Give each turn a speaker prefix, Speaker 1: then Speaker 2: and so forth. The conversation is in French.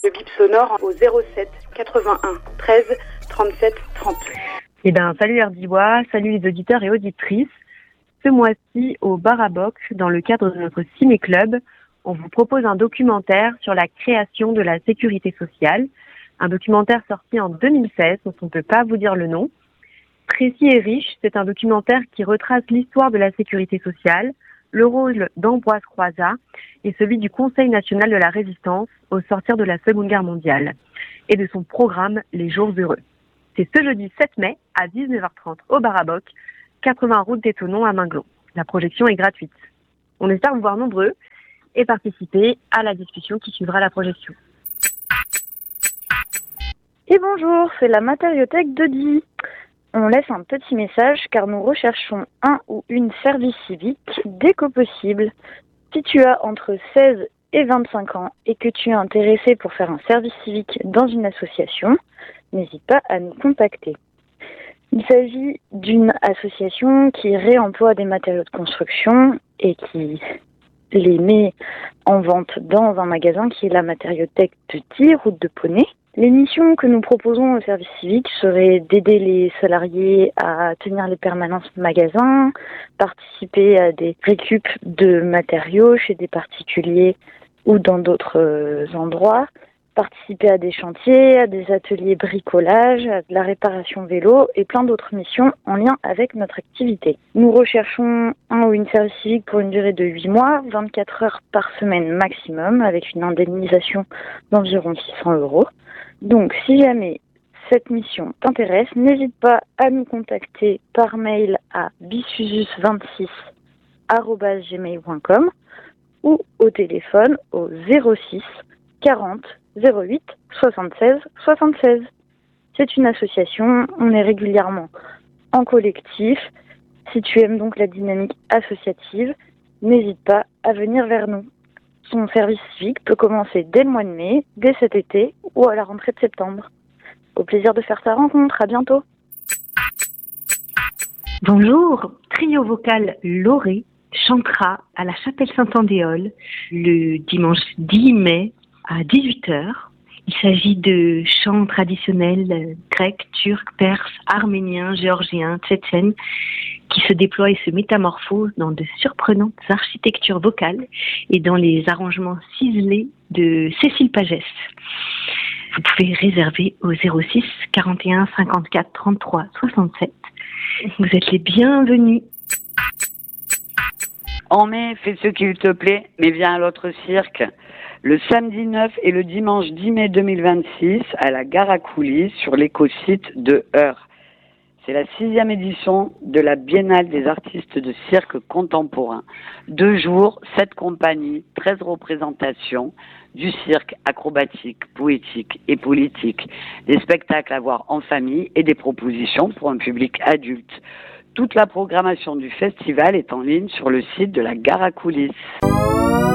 Speaker 1: Le bip sonore au 07 81 13 37 30.
Speaker 2: Salut RDIWA, salut les auditeurs et auditrices. Ce mois-ci, au Baraboc, dans le cadre de notre ciné-club, on vous propose un documentaire sur la création de la sécurité sociale. Un documentaire sorti en 2016, dont on ne peut pas vous dire le nom. Précis et riche, c'est un documentaire qui retrace l'histoire de la sécurité sociale, le rôle d'Ambroise Croizat et celui du Conseil national de la résistance au sortir de la Seconde Guerre mondiale et de son programme Les Jours heureux. C'est ce jeudi 7 mai à 19h30 au Baraboc, 80 route des Tonons à Minglon. La projection est gratuite. On espère vous voir nombreux et participer à la discussion qui suivra la projection.
Speaker 3: Et bonjour, c'est la Matériothèque de Die. On laisse un petit message car nous recherchons un ou une service civique dès que possible. Si tu as entre 16 et 25 ans et que tu es intéressé pour faire un service civique dans une association, n'hésite pas à nous contacter. Il s'agit d'une association qui réemploie des matériaux de construction et qui les met en vente dans un magasin qui est la Matériothèque de Die, route de Poney. Les missions que nous proposons au service civique seraient d'aider les salariés à tenir les permanences magasins, participer à des récup de matériaux chez des particuliers ou dans d'autres endroits, participer à des chantiers, à des ateliers bricolage, à de la réparation vélo et plein d'autres missions en lien avec notre activité. Nous recherchons un ou une service civique pour une durée de 8 mois, 24 heures par semaine maximum, avec une indemnisation d'environ 600 €. Donc, si jamais cette mission t'intéresse, n'hésite pas à nous contacter par mail à bisusus26@gmail.com ou au téléphone au 06 40 08 76 76. C'est une association, on est régulièrement en collectif. Si tu aimes donc la dynamique associative, n'hésite pas à venir vers nous. Son service civique peut commencer dès le mois de mai, dès cet été ou à la rentrée de septembre. Au plaisir de faire ta rencontre, à bientôt.
Speaker 2: Bonjour, trio vocal Loré chantera à la chapelle Saint-Andéol le dimanche 10 mai à 18h. Il s'agit de chants traditionnels grecs, turcs, perses, arméniens, géorgiens, tchétchènes qui se déploient et se métamorphosent dans de surprenantes architectures vocales et dans les arrangements ciselés de Cécile Pagès. Vous pouvez réserver au 06 41 54 33 67. Vous êtes les bienvenus.
Speaker 4: En mai, fais ce qu'il te plaît, mais viens à l'autre cirque. Le samedi 9 et le dimanche 10 mai 2026 à la Gare à Coulisses sur l'écosite de Heure. C'est la 6e édition de la Biennale des artistes de cirque contemporain. 2 jours, 7 compagnies, 13 représentations du cirque acrobatique, poétique et politique. Des spectacles à voir en famille et des propositions pour un public adulte. Toute la programmation du festival est en ligne sur le site de la Gare à Coulisses.